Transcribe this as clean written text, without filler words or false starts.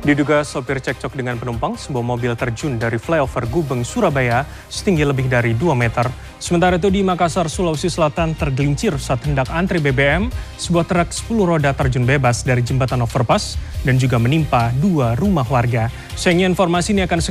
Diduga sopir cekcok dengan penumpang, sebuah mobil terjun dari flyover Gubeng, Surabaya setinggi lebih dari 2 meter. Sementara itu di Makassar, Sulawesi Selatan tergelincir saat hendak antri BBM, sebuah truk 10 roda terjun bebas dari jembatan overpass dan juga menimpa 2 rumah warga. Sayangnya informasi ini akan